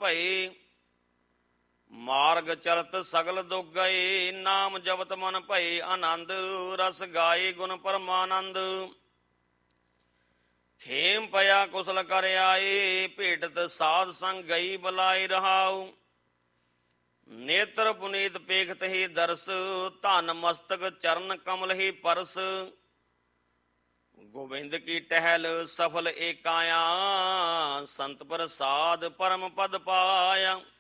ਭਏ। ਮਾਰਗ ਚਲਤ ਸਗਲ ਦੁਖ ਗਏ, ਨਾਮ ਜਪਤ ਮਨ ਭਏ ਆਨੰਦ। ਰਸ ਗਾਏ ਗੁਣ ਪਰਮਾਨੰਦ, ਖੇਮ ਪਿਆ ਕੁਸਲ ਕਰ ਆਏ। ਭੇਟਤ ਸਾਧ ਸੰਗ ਗਈ ਬੁਲਾਏ ਰਹਾਉ, ਨੇਤਰ ਪੁਨੀਤ ਪੇਖਤ ਹੀ ਦਰਸ। ਧਨ ਮਸਤਕ ਚਰਨ ਕਮਲ ਹੀ ਪਰਸ, ਗੋਬਿੰਦ ਕੀ ਟਹਿਲ ਸਫਲ ਏਕਾਇਆ। ਸੰਤ ਪ੍ਰਸਾਦ ਪਰਮ ਪਦ ਪਾਇਆ।